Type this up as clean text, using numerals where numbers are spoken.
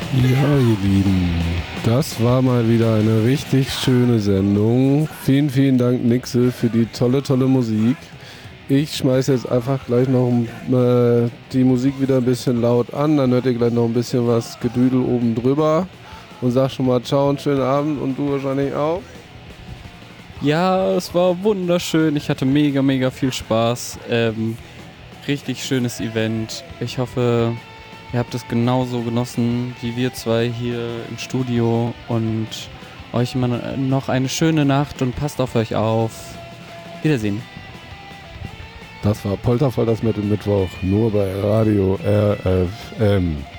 Ja, ihr Lieben, das war mal wieder eine richtig schöne Sendung. Vielen, vielen Dank, Nixe, für die tolle, tolle Musik. Ich schmeiße jetzt einfach gleich noch die Musik wieder ein bisschen laut an, dann hört ihr gleich noch ein bisschen was Gedüdel oben drüber und sag schon mal ciao und schönen Abend und du wahrscheinlich auch. Ja, es war wunderschön. Ich hatte mega, mega viel Spaß. Richtig schönes Event. Ich hoffe, ihr habt es genauso genossen wie wir zwei hier im Studio und euch immer noch eine schöne Nacht und passt auf euch auf. Wiedersehen. Das war Poltervoll, das mit dem Mittwoch, nur bei Radio RFM.